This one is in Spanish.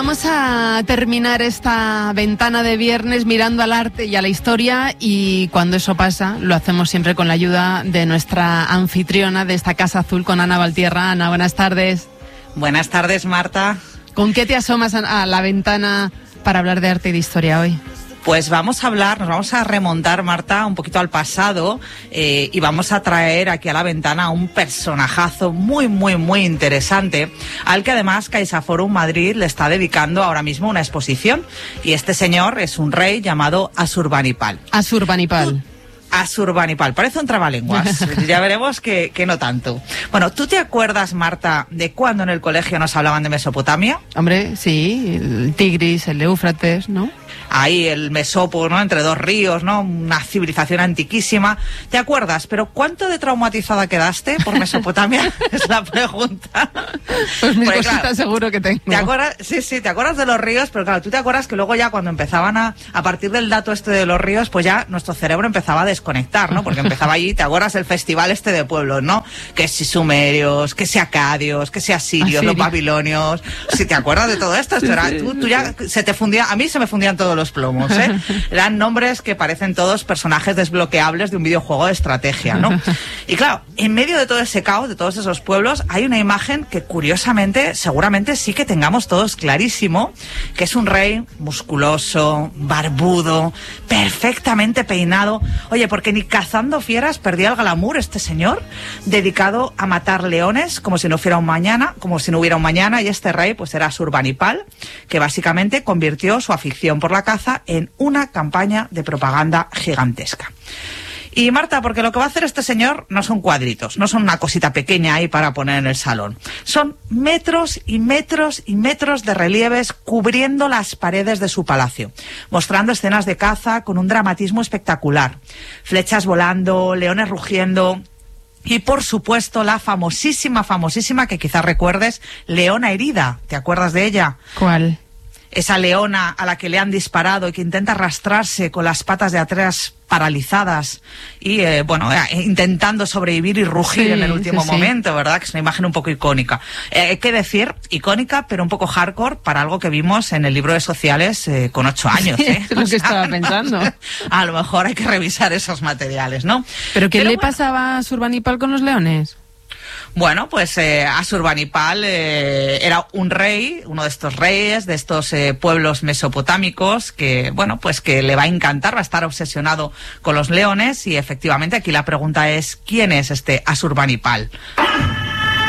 Vamos a terminar esta ventana de viernes mirando al arte y a la historia, y cuando eso pasa lo hacemos siempre con la ayuda de nuestra anfitriona de esta Casa Azul, con Ana Valtierra. Ana, buenas tardes. Buenas tardes, Marta. ¿Con qué te asomas a la ventana para hablar de arte y de historia hoy? Pues nos vamos a remontar, Marta, un poquito al pasado, y vamos a traer aquí a la ventana a un personajazo muy, muy, muy interesante, al que además CaixaForum Madrid le está dedicando ahora mismo una exposición. Y este señor es un rey llamado Asurbanipal. Asurbanipal. Asurbanipal, parece un trabalenguas. Ya veremos que no tanto. Bueno, ¿tú te acuerdas, Marta, de cuando en el colegio nos hablaban de Mesopotamia? Hombre, sí, el Tigris, el Éufrates, ¿no? Ahí el Mesopo, ¿no? Entre dos ríos, ¿no? Una civilización antiquísima. ¿Te acuerdas? Pero ¿cuánto de traumatizada quedaste por Mesopotamia? Es la pregunta. Pues mis cositas, claro, seguro que tengo. ¿Te acuerdas? Sí, te acuerdas de los ríos, pero claro, tú te acuerdas que luego ya cuando empezaban a partir del dato este de los ríos, pues ya nuestro cerebro empezaba a desconectar, ¿no? Porque empezaba allí, ¿te acuerdas del festival este de pueblos, ¿no? Que si sumerios, que si acadios, que si asirios, los babilonios. Si te acuerdas de todo esto, tú ya se te fundía, a mí se me fundían todos los plomos, ¿eh? Eran nombres que parecen todos personajes desbloqueables de un videojuego de estrategia, ¿no? Y claro, en medio de todo ese caos, de todos esos pueblos, hay una imagen que curiosamente, seguramente sí que tengamos todos clarísimo, que es un rey musculoso, barbudo, perfectamente peinado. Oye, porque ni cazando fieras perdía el glamour este señor, dedicado a matar leones como si no hubiera un mañana, y este rey pues era Asurbanipal, que básicamente convirtió su afición por la caza en una campaña de propaganda gigantesca. Y Marta, porque lo que va a hacer este señor no son cuadritos, no son una cosita pequeña ahí para poner en el salón. Son metros y metros y metros de relieves cubriendo las paredes de su palacio, mostrando escenas de caza con un dramatismo espectacular. Flechas volando, leones rugiendo y, por supuesto, la famosísima, que quizás recuerdes, leona herida. ¿Te acuerdas de ella? ¿Cuál? Esa leona a la que le han disparado y que intenta arrastrarse con las patas de atrás paralizadas y, intentando sobrevivir y rugir en el último momento, ¿verdad? Que es una imagen un poco icónica. Hay que decir, icónica, pero un poco hardcore para algo que vimos en el libro de sociales con 8 años, ¿eh? Es lo que estaba pensando. A lo mejor hay que revisar esos materiales, ¿no? ¿Pero qué le pasaba a Asurbanipal con los leones? Bueno, pues Asurbanipal era un rey, uno de estos reyes, de estos pueblos mesopotámicos que, bueno, pues que le va a encantar, va a estar obsesionado con los leones. Y efectivamente aquí la pregunta es, ¿quién es este Asurbanipal?